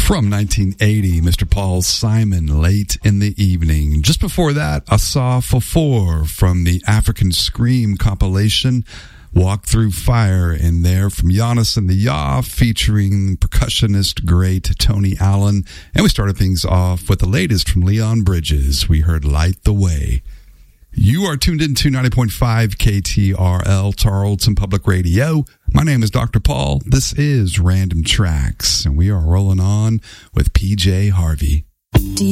From 1980, Mr. Paul Simon, Late in the Evening. Just before that, Asaf Four from the African Scream compilation, Walk Through Fire. And there from Giannis and the Yah, featuring percussionist great Tony Allen. And we started things off with the latest from Leon Bridges. We heard Light the Way. You are tuned into 90.5 KTRL, Tarleton Public Radio. My name is Dr. Paul. This is Random Tracks, and we are rolling on with PJ Harvey.